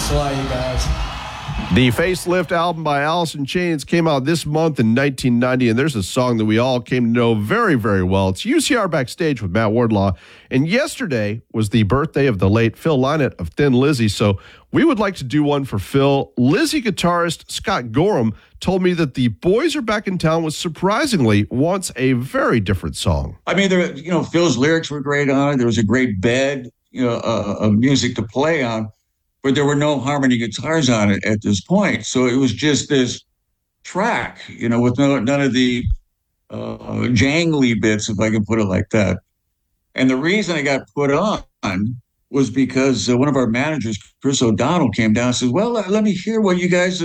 Thanks a lot, you guys. The Facelift album by Alice in Chains came out this month in 1990, and there's a song that we all came to know very, very well. It's UCR Backstage with Matt Wardlaw, and yesterday was the birthday of the late Phil Lynott of Thin Lizzy, so we would like to do one for Phil. Lizzy guitarist Scott Gorham told me that the Boys Are Back in Town was surprisingly once a very different song. I mean, Phil's lyrics were great on it. There was a great bed, of music to play on. But there were no harmony guitars on it at this point. So it was just this track, with none of the jangly bits, if I can put it like that. And the reason I got put on was because one of our managers, Chris O'Donnell, came down and said, well, let me hear what you guys